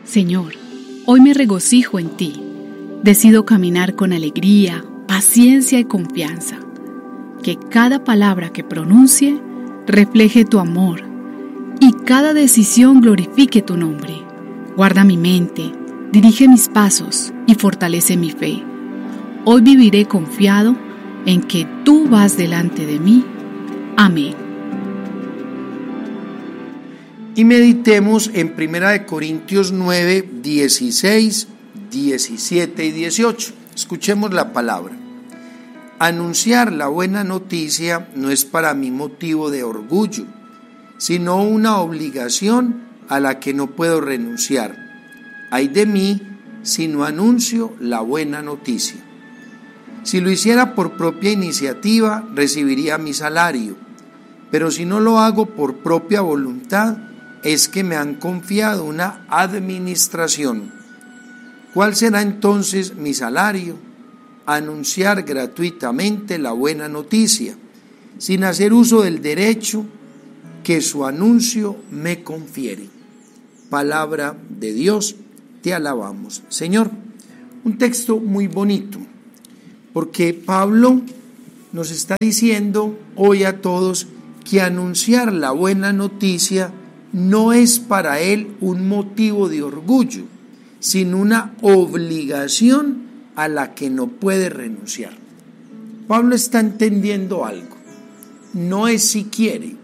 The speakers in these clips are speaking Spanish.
Señor, hoy me regocijo en ti. Decido caminar con alegría, paciencia y confianza. Que cada palabra que pronuncie refleje tu amor y cada decisión glorifique tu nombre. Guarda mi mente, dirige mis pasos y fortalece mi fe. Hoy viviré confiado en que tú vas delante de mí. Amén. Y meditemos en 1 Corintios 9, 16, 17 y 18. Escuchemos la palabra. Anunciar la buena noticia no es para mí motivo de orgullo, sino una obligación a la que no puedo renunciar. Ay de mí si no anuncio la buena noticia. Si lo hiciera por propia iniciativa, recibiría mi salario, pero si no lo hago por propia voluntad, es que me han confiado una administración. ¿Cuál será entonces mi salario? Anunciar gratuitamente la buena noticia, sin hacer uso del derecho que su anuncio me confiere. Palabra de Dios, te alabamos. Señor, un texto muy bonito, porque Pablo nos está diciendo hoy a todos que anunciar la buena noticia no es para él un motivo de orgullo, sino una obligación a la que no puede renunciar. Pablo está entendiendo algo. No es si quiere,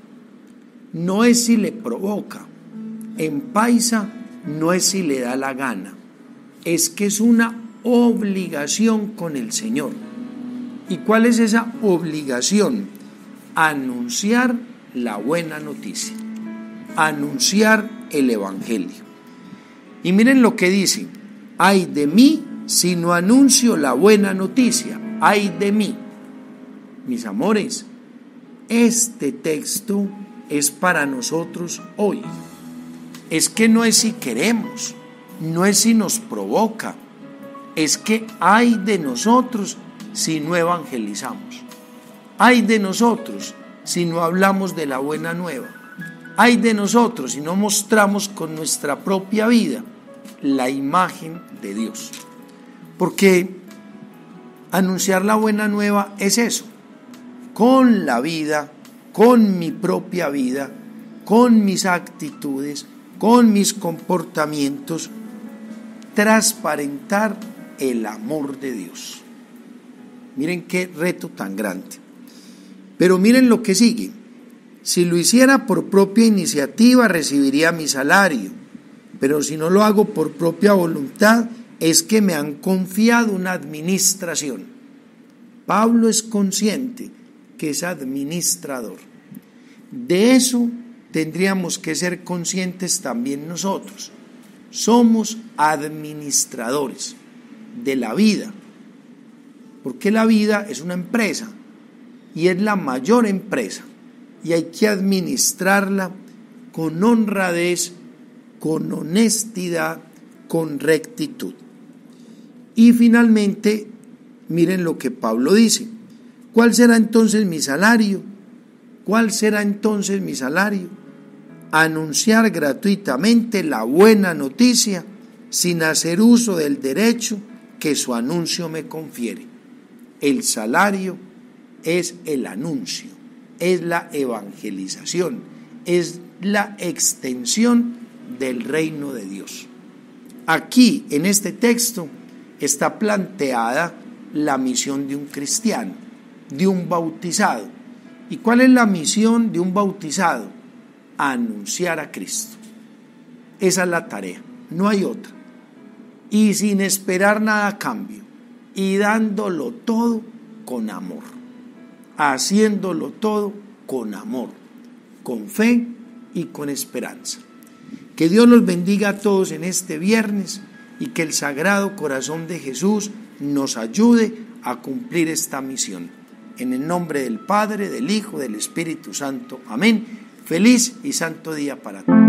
no es si le provoca. En paisa no es si le da la gana, es que es una obligación con el Señor. ¿Y cuál es esa obligación? Anunciar la buena noticia, anunciar el Evangelio. Y miren lo que dice: ay de mí si no anuncio la buena noticia, ay de mí. Mis amores, este texto es para nosotros hoy. Es que no es si queremos, no es si nos provoca, es que ay de nosotros si no evangelizamos, ay de nosotros si no hablamos de la buena nueva, ay de nosotros si no mostramos con nuestra propia vida la imagen de Dios. Porque anunciar la buena nueva es eso, con la vida, con mi propia vida, con mis actitudes, con mis comportamientos, transparentar el amor de Dios. Miren qué reto tan grande. Pero miren lo que sigue. Si lo hiciera por propia iniciativa, recibiría mi salario, pero si no lo hago por propia voluntad, es que me han confiado una administración. Pablo es consciente que es administrador. De eso tendríamos que ser conscientes también nosotros. Somos administradores de la vida, porque la vida es una empresa y es la mayor empresa y hay que administrarla con honradez, con honestidad, con rectitud. Y finalmente, miren lo que Pablo dice. ¿Cuál será entonces mi salario? ¿Cuál será entonces mi salario? Anunciar gratuitamente la buena noticia sin hacer uso del derecho que su anuncio me confiere. El salario es el anuncio, es la evangelización, es la extensión del reino de Dios. Aquí, en este texto, está planteada la misión de un cristiano, de un bautizado. ¿Y cuál es la misión de un bautizado? Anunciar a Cristo. Esa es la tarea, no hay otra. Y sin esperar nada a cambio, y dándolo todo con amor, haciéndolo todo con amor, con fe y con esperanza. Que Dios los bendiga a todos en este viernes y que el Sagrado Corazón de Jesús nos ayude a cumplir esta misión. En el nombre del Padre, del Hijo, del Espíritu Santo. Amén. Feliz y santo día para todos.